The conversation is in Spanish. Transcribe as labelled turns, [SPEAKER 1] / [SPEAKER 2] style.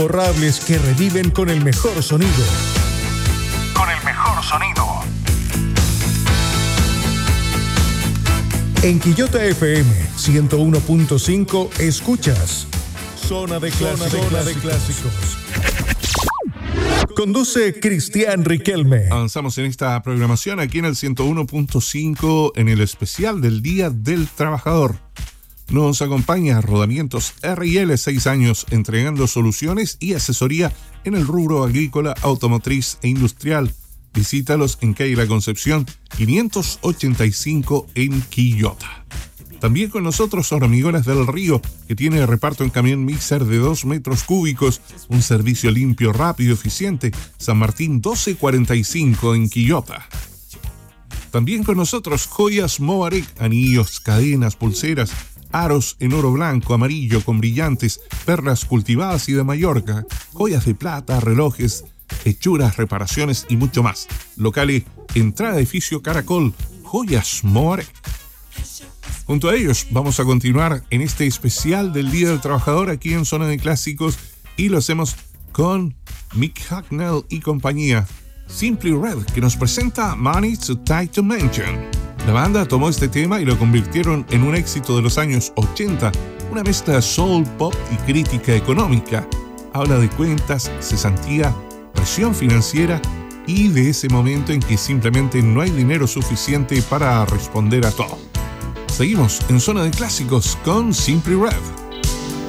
[SPEAKER 1] Borrables que reviven con el mejor sonido. En Quillota FM 101.5 escuchas Zona de Clásicos. Conduce Cristian Riquelme.
[SPEAKER 2] Avanzamos en esta programación aquí en el 101.5 en el especial del Día del Trabajador. Nos acompaña Rodamientos R&L, 6 años entregando soluciones y asesoría en el rubro agrícola, automotriz e industrial. Visítalos en calle La Concepción 585 en Quillota. También con nosotros Hormigones del Río, que tiene reparto en camión mixer de 2 metros cúbicos, un servicio limpio, rápido y eficiente. San Martín 1245 en Quillota. También con nosotros Joyas Mobarek, anillos, cadenas, pulseras, aros en oro blanco, amarillo con brillantes, perlas cultivadas y de Mallorca, joyas de plata, relojes, hechuras, reparaciones y mucho más. Locales, entrada edificio Caracol, Joyas Mobarek. Junto a ellos vamos a continuar en este especial del Día del Trabajador aquí en Zona de Clásicos y lo hacemos con Mick Hucknall y compañía. Simply Red, que nos presenta Money Too Tight to Mention. La banda tomó este tema y lo convirtieron en un éxito de los años 80, una mezcla de soul, pop y crítica económica. Habla de cuentas, cesantía, presión financiera y de ese momento en que simplemente no hay dinero suficiente para responder a todo. Seguimos en Zona de Clásicos con Simply Red.